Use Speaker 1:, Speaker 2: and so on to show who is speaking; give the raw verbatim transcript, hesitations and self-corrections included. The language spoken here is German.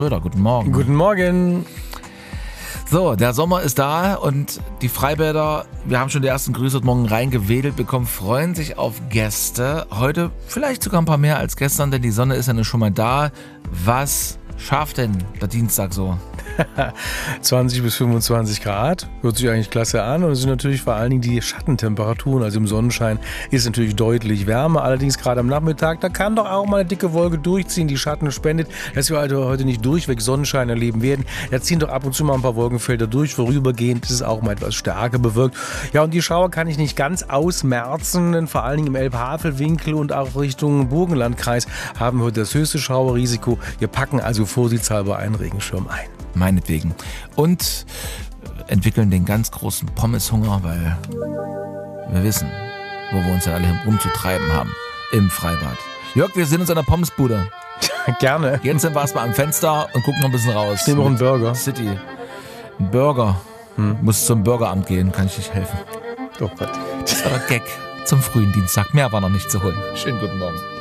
Speaker 1: Schröder, guten Morgen.
Speaker 2: Guten Morgen.
Speaker 1: So, der Sommer ist da und die Freibäder, wir haben schon die ersten Grüße heute Morgen reingewedelt bekommen, freuen sich auf Gäste. Heute vielleicht sogar ein paar mehr als gestern, denn die Sonne ist ja nun schon mal da. Was schafft denn der Dienstag so?
Speaker 2: zwanzig bis fünfundzwanzig Grad, hört sich eigentlich klasse an, und es sind natürlich vor allen Dingen die Schattentemperaturen, also im Sonnenschein ist natürlich deutlich wärmer, allerdings gerade am Nachmittag, da kann doch auch mal eine dicke Wolke durchziehen, die Schatten spendet, dass wir also heute nicht durchweg Sonnenschein erleben werden. Da ziehen doch ab und zu mal ein paar Wolkenfelder durch, vorübergehend ist es auch mal etwas stärker bewölkt. Ja, und die Schauer kann ich nicht ganz ausmerzen, denn vor allen Dingen im Elbe-Havel-Winkel und auch Richtung Burgenlandkreis haben wir heute das höchste Schauerrisiko. Wir packen also vorsichtshalber einen Regenschirm ein.
Speaker 1: Meinetwegen. Und entwickeln den ganz großen Pommeshunger, weil wir wissen, wo wir uns ja alle rumzutreiben haben. Im Freibad. Jörg, wir sind uns an der Pommesbude.
Speaker 2: Gerne.
Speaker 1: Jetzt sind wir erstmal am Fenster und gucken noch ein bisschen raus.
Speaker 2: Ich nehme noch einen Burger.
Speaker 1: City. Ein Burger. Hm. Muss zum Burgeramt gehen, kann ich nicht helfen.
Speaker 2: Oh Gott.
Speaker 1: Das war der Gag zum frühen Dienstag. Mehr war noch nicht zu holen. Schönen guten Morgen.